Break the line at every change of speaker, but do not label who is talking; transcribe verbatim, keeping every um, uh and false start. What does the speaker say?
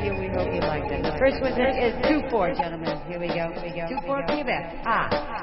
you. We hope you like them. The first one is two four, gentlemen. Here we go. Here we go. Two four for you, Beth. Ah.